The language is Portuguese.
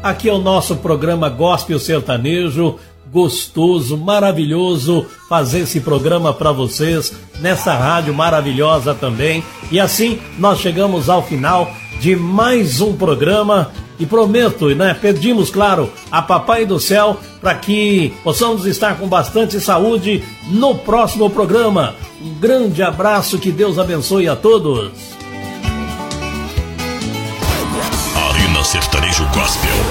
Aqui é o nosso programa Gospel Sertanejo, gostoso, maravilhoso fazer esse programa para vocês, nessa rádio maravilhosa também. E assim nós chegamos ao final de mais um programa e prometo, né, pedimos, claro, a Papai do Céu para que possamos estar com bastante saúde no próximo programa. Um grande abraço, que Deus abençoe a todos. Arena Sertanejo Gospel.